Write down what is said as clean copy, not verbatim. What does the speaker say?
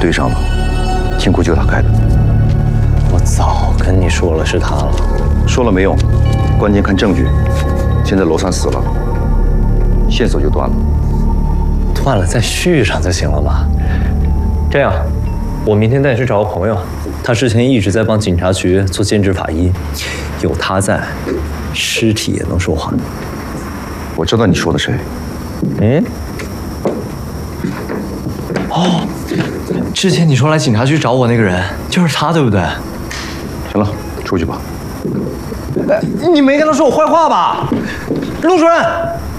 对上了，金库就他开的。 我早跟你说了是他了， 说了没用，关键看证据。现在罗三死了，线索就断了。 断了再续上就行了嘛。这样，我明天带你去找个朋友，他之前一直在帮警察局做兼职法医，有他在，尸体也能说话。 我知道你说的谁。 嗯？哦，之前你说来警察局找我那个人，就是他，对不对？ 行了，出去吧。 你没跟他说我坏话吧？陆主任。